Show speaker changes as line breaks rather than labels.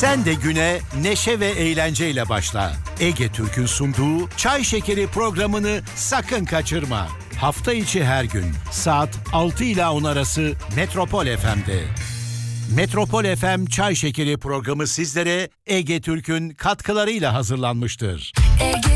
Sen de güne neşe ve eğlenceyle başla. Ege Türk'ün sunduğu Çay Şekeri programını sakın kaçırma. Hafta içi her gün saat 6 ile 10 arası Metropol FM'de. Metropol FM Çay Şekeri programı sizlere Ege Türk'ün katkılarıyla hazırlanmıştır.